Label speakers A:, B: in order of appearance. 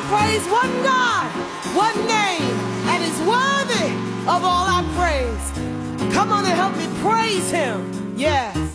A: praise one God, one name, and is worthy of all our praise. Come on and help me praise him. Yes.